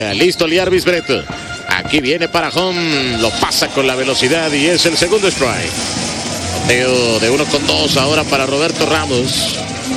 Listo Liarbis Breto. Aquí viene para home. Lo pasa con la velocidad y es el segundo strike. Bateo de 1-2 ahora para Roberto Ramos.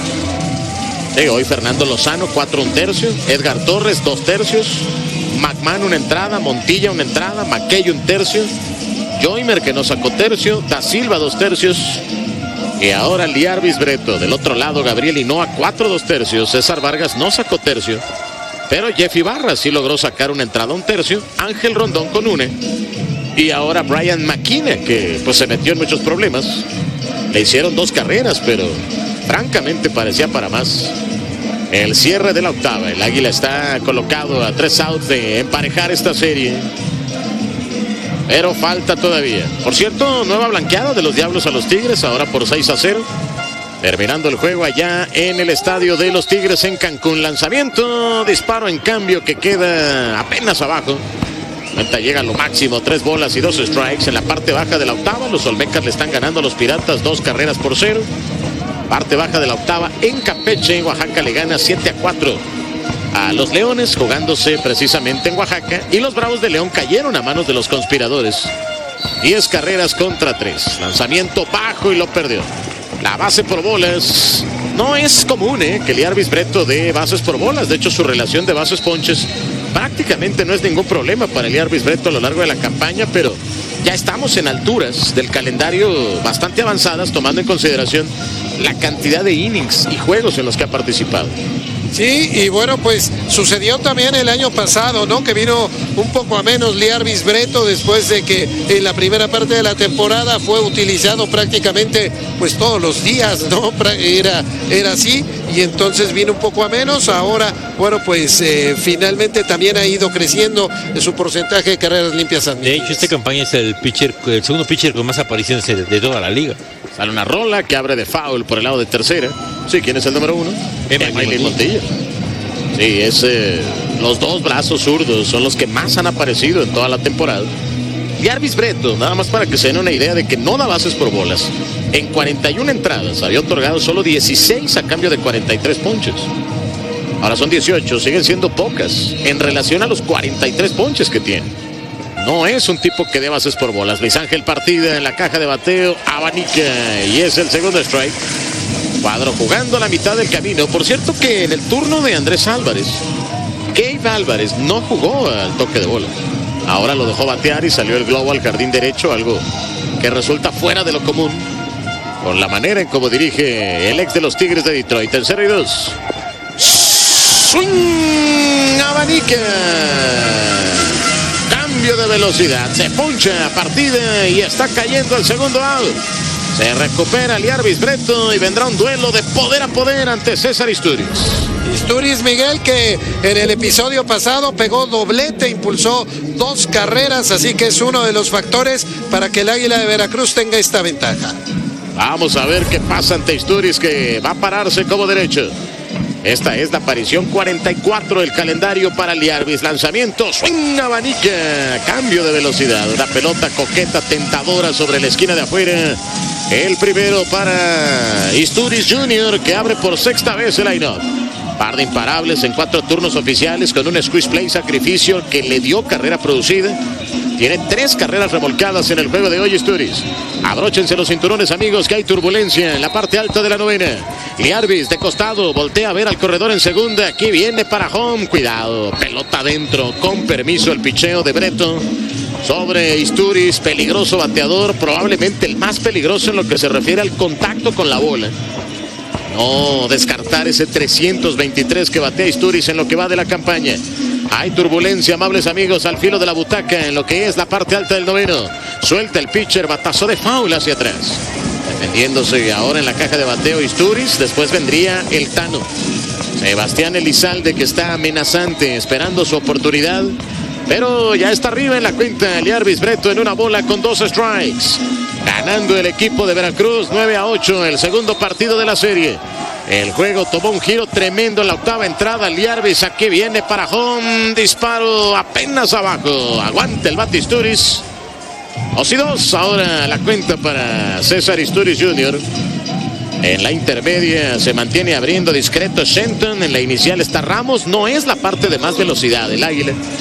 Hoy Fernando Lozano, 4 1/3. Edgar Torres, 2 tercios. McMahon una entrada. Montilla una entrada. McKay 1/3. Joymer, que no sacó tercio. Da Silva 2 tercios. Y ahora Liarbis Breto. Del otro lado Gabriel Hinoa, 4 2/3. César Vargas no sacó tercio. Pero Jeff Ibarra sí logró sacar una entrada 1/3. Ángel Rondón con 1. Y ahora Brian McKinney, que pues se metió en muchos problemas. Le hicieron 2 carreras, pero francamente parecía para más. El cierre de la octava. El Águila está colocado a 3 outs de emparejar esta serie. Pero falta todavía. Por cierto, nueva blanqueada de los Diablos a los Tigres, ahora por 6-0. Terminando el juego allá en el estadio de los Tigres en Cancún. Lanzamiento, disparo en cambio que queda apenas abajo. Ahorita llega a lo máximo, 3 bolas y 2 strikes en la parte baja de la octava. Los Olmecas le están ganando a los Piratas 2 carreras por 0. Parte baja de la octava en Campeche. Oaxaca le gana 7-4 a los Leones, jugándose precisamente en Oaxaca. Y los Bravos de León cayeron a manos de los Conspiradores. 10 carreras contra 3. Lanzamiento bajo y lo perdió. La base por bolas. No es común que Liarbis Breto dé bases por bolas. De hecho, su relación de bases ponches prácticamente no es ningún problema para Liarbis Breto a lo largo de la campaña, pero ya estamos en alturas del calendario bastante avanzadas, tomando en consideración la cantidad de innings y juegos en los que ha participado. Sí, y bueno, pues sucedió también el año pasado, ¿no? Que vino un poco a menos Liarbis Breto después de que en la primera parte de la temporada fue utilizado prácticamente pues todos los días, ¿no? Era así, y entonces vino un poco a menos. Ahora, bueno, pues finalmente también ha ido creciendo su porcentaje de carreras limpias admitidas. De hecho, esta campaña es el segundo pitcher con más apariciones de toda la liga. Sale una rola que abre de foul por el lado de tercera. Sí, ¿quién es el número 1? Emily Montilla. Sí, los 2 brazos zurdos son los que más han aparecido en toda la temporada. Liarbis Breto, nada más para que se den una idea de que no da bases por bolas. En 41 entradas había otorgado solo 16 a cambio de 43 ponches. Ahora son 18, siguen siendo pocas en relación a los 43 ponches que tiene. No es un tipo que dé bases por bolas. Luis Ángel Partida en la caja de bateo, abanica y es el segundo strike. Cuadro jugando a la mitad del camino. Por cierto que en el turno de Andrés Álvarez, Gabe Álvarez no jugó al toque de bola. Ahora lo dejó batear y salió el globo al jardín derecho, algo que resulta fuera de lo común con la manera en cómo dirige el ex de los Tigres de Detroit. Tercero y 2. Swing, abanica. Cambio de velocidad, se puncha a Partida y está cayendo el segundo out. Se recupera Liarbis Breto y vendrá un duelo de poder a poder ante César Isturiz. Isturiz, Miguel, que en el episodio pasado pegó doblete, impulsó 2 carreras, así que es uno de los factores para que el Águila de Veracruz tenga esta ventaja. Vamos a ver qué pasa ante Isturiz, que va a pararse como derecho. Esta es la aparición 44 del calendario para Liarbis. Lanzamiento, swing, abanica, cambio de velocidad. Una pelota coqueta, tentadora sobre la esquina de afuera. El primero para Isturiz Jr., que abre por 6ª vez el line-up. Par de imparables en 4 turnos oficiales con un squeeze play sacrificio que le dio carrera producida. Tiene 3 carreras remolcadas en el juego de hoy Isturiz. Abróchense los cinturones, amigos, que hay turbulencia en la parte alta de la novena. Liarbis de costado, voltea a ver al corredor en segunda. Aquí viene para home. Cuidado, pelota adentro. Con permiso el picheo de Breto sobre Isturiz. Peligroso bateador, probablemente el más peligroso en lo que se refiere al contacto con la bola. No descartar ese 323 que batea Isturiz en lo que va de la campaña. Hay turbulencia, amables amigos, al filo de la butaca en lo que es la parte alta del noveno. Suelta el pitcher, batazo de foul hacia atrás. Defendiéndose ahora en la caja de bateo Isturiz. Después vendría el Tano. Sebastián Elizalde, que está amenazante, esperando su oportunidad. Pero ya está arriba en la cuenta Liarbis Breto en una bola con 2 strikes. Ganando el equipo de Veracruz 9-8, el segundo partido de la serie. El juego tomó un giro tremendo en la octava entrada. Liarbis aquí viene para home. Disparo apenas abajo. Aguanta el bate Isturiz. 2-2. Ahora la cuenta para César Isturiz Jr. En la intermedia se mantiene abriendo discreto Shenton. En la inicial está Ramos. No es la parte de más velocidad del Águila.